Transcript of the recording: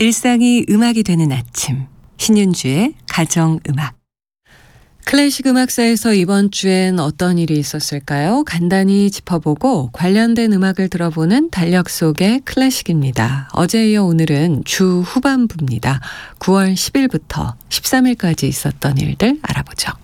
일상이 음악이 되는 아침, 신윤주의 가정음악. 클래식 음악사에서 이번 주엔 어떤 일이 있었을까요? 간단히 짚어보고 관련된 음악을 들어보는 달력 속의 클래식입니다. 어제에 이어 오늘은 주 후반부입니다. 9월 10일부터 13일까지 있었던 일들 알아보죠.